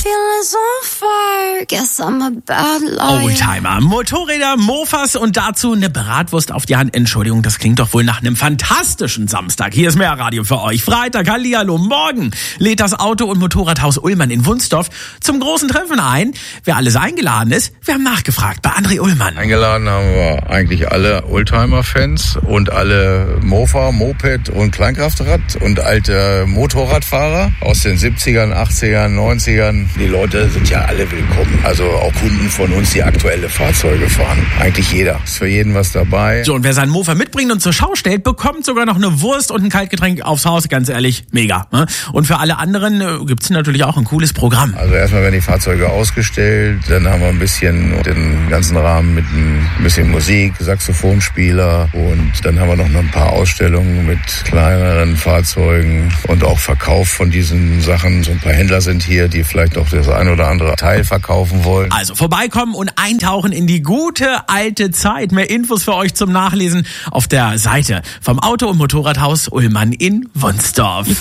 feelings on fire. Guess I'm a bad liar. Oldtimer, Motorräder, Mofas und dazu eine Bratwurst auf die Hand. Entschuldigung, das klingt doch wohl nach einem fantastischen Samstag. Hier ist Mehrradio für euch. Freitag, hallihallo, morgen lädt das Auto- und Motorradhaus Ullmann in Wunstorf zum großen Treffen ein. Wer alles eingeladen ist, wir haben nachgefragt bei André Ullmann. Eingeladen haben wir eigentlich alle Oldtimer-Fans und alle Mofa, Moped und Kleinkraftrad und alte Motorradfahrer aus den 70ern, 80ern, 90ern. Die Leute sind ja alle willkommen. Also auch Kunden von uns, die aktuelle Fahrzeuge fahren. Eigentlich jeder. Ist für jeden was dabei. So, und wer seinen Mofa mitbringt und zur Schau stellt, bekommt sogar noch eine Wurst und ein Kaltgetränk aufs Haus. Ganz ehrlich, mega. Ne? Und für alle anderen gibt's natürlich auch ein cooles Programm. Also erstmal werden die Fahrzeuge ausgestellt. Dann haben wir ein bisschen den ganzen Rahmen mit ein bisschen Musik, Saxophonspieler. Und dann haben wir noch ein paar Ausstellungen mit kleineren Fahrzeugen und auch Verkauf von diesen Sachen. So ein paar Händler sind hier, die vielleicht auch das ein oder andere Teil verkaufen wollen. Also vorbeikommen und eintauchen in die gute alte Zeit. Mehr Infos für euch zum Nachlesen auf der Seite vom Auto- und Motorradhaus Ullmann in Wunstorf.